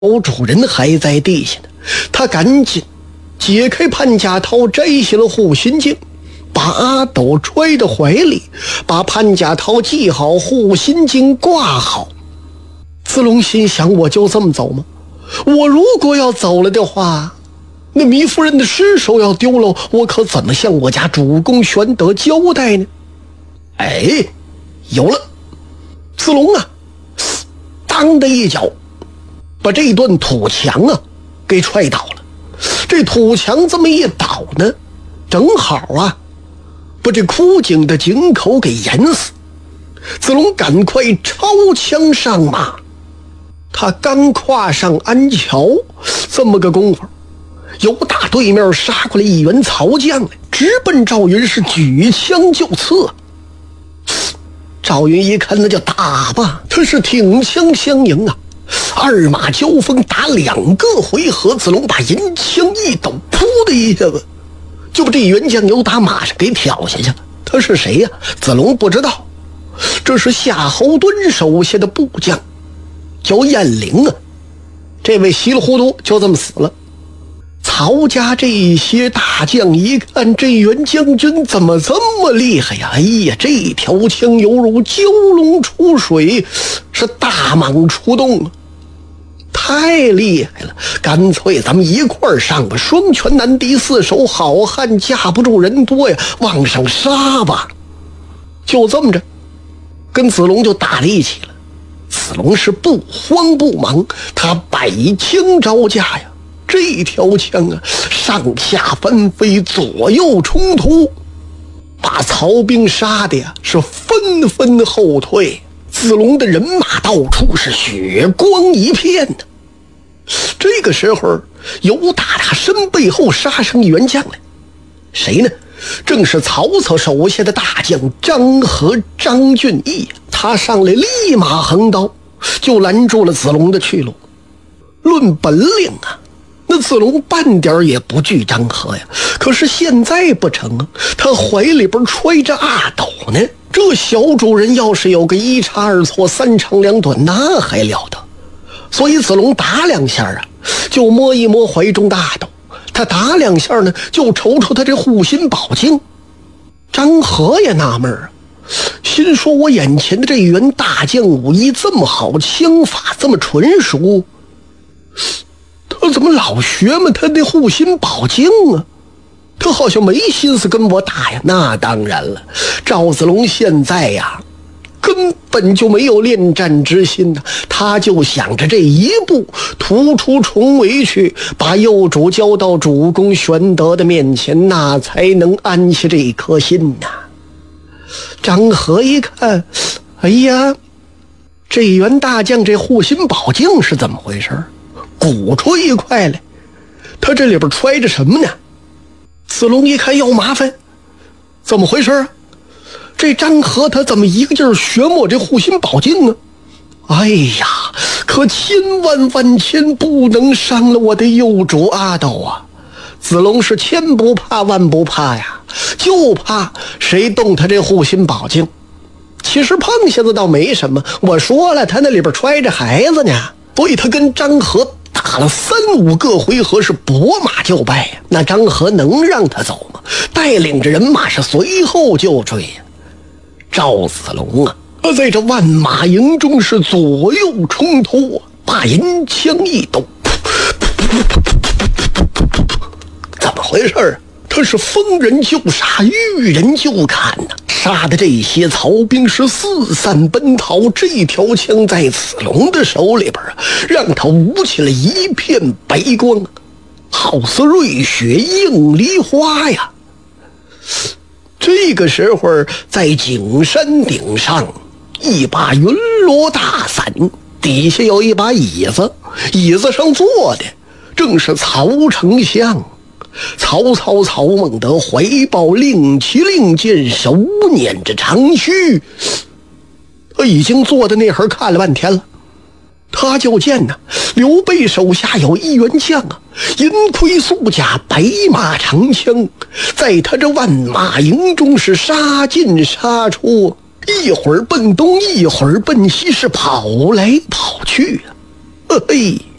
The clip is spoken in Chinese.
主人还在地下呢，他赶紧解开潘家涛，摘下了护心镜，把阿斗揣到怀里，把潘家涛系好，护心镜挂好。子龙心想，我就这么走吗？我如果要走了的话，那糜夫人的尸首要丢了，我可怎么向我家主公玄德交代呢？哎，有了！子龙啊，当的一脚把这段土墙啊给踹倒了。这土墙这么一倒呢，正好啊把这枯井的井口给淹死。子龙赶快抄枪上马，他刚跨上安桥，这么个功夫，由打对面杀过来一员曹将来，直奔赵云是举枪就刺。赵云一看，那就打吧，他是挺枪相迎啊，二马交锋打2个回合，子龙把银枪一抖，噗的一下子就把这员将由打马上给挑下去了。他是谁呀？子龙不知道，这是夏侯惇手下的部将，叫燕陵啊。这位稀里糊涂就这么死了。曹家这些大将一看，这员将军怎么这么厉害呀？哎呀，这条枪犹如蛟龙出水，是大蟒出洞啊，太厉害了！干脆咱们一块儿上吧，双拳难敌四手好汉，架不住人多呀，往上杀吧！就这么着，跟子龙就打了一起了。子龙是不慌不忙，他摆枪招架呀。这条枪啊，上下翻飞，左右冲突，把曹兵杀的呀是纷纷后退。子龙的人马到处是血光一片呢。这个时候，由打他身背后杀上一员将来，谁呢？正是曹操手下的大将张合张俊义。他上来立马横刀，就拦住了子龙的去路。论本领啊，那子龙半点也不惧张合呀，可是现在不成啊，他怀里边揣着阿斗呢。这小主人要是有个一差二错三长两短，那还了得。所以子龙打2下啊，就摸一摸怀中的阿斗，他打2下呢，就瞅瞅他这护心宝镜。张合也纳闷啊，心说我眼前的这员大将武艺这么好，枪法这么纯熟，他怎么老学嘛他那护心宝镜啊？他好像没心思跟我打呀。那当然了，赵子龙现在呀根本就没有恋战之心呢，他就想着这一步突出重围去，把幼主交到主公玄德的面前，那才能安下这一颗心呐。张合一看，哎呀，这员大将这护心宝镜是怎么回事？鼓出一块来，他这里边揣着什么呢？子龙一看要麻烦，怎么回事啊？这张合他怎么一个劲儿学我这护心宝镜啊？哎呀，可千万万千不能伤了我的幼主阿斗啊！子龙是千不怕万不怕呀，就怕谁动他这护心宝镜。其实碰下子倒没什么，我说了，他那里边揣着孩子呢。所以他跟张合打了3、5个回合，是拨马就败呀。那张合能让他走吗？带领着人马是随后就追呀。赵子龙啊，在这万马营中是左右冲突啊，把银枪一抖，怎么回事啊？他是逢人就杀，遇人就砍呐，杀的这些曹兵是四散奔逃。这条枪在子龙的手里边啊，让他舞起了一片白光，好似瑞雪映梨花呀。这个时候，在景山顶上，一把云罗大伞，底下有一把椅子，椅子上坐的正是曹丞相。曹操曹孟德怀抱令旗令箭，手捻着长须，他已经坐在那儿看了半天了。他就见呢，刘备手下有一员将啊，银盔素甲，白马长枪，在他这万马营中是杀进杀出，一会儿奔东，一会儿奔西，是跑来跑去啊。嘿，